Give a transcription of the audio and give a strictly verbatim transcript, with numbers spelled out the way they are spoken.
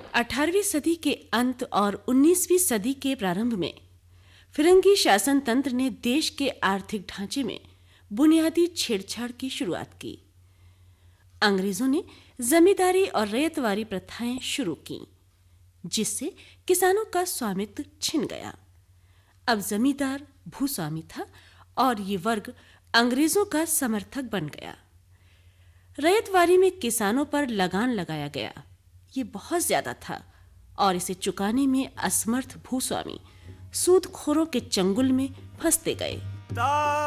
अठारहवीं सदी के अंत और उन्नीसवीं सदी के प्रारंभ में फिरंगी शासन तंत्र ने देश के आर्थिक ढांचे में बुनियादी छेड़छाड़ की शुरुआत की। अंग्रेजों ने जमींदारी और रैयतवारी प्रथाएं शुरू की, जिससे किसानों का स्वामित्व छिन गया। अब जमींदार भूस्वामी था और ये वर्ग अंग्रेजों का समर्थक बन गया। रैयतवारी में किसानों पर लगान लगाया गया। ये बहुत ज्यादा था और इसे चुकाने में असमर्थ भूस्वामी सूदखोरों के चंगुल में फंसते गए।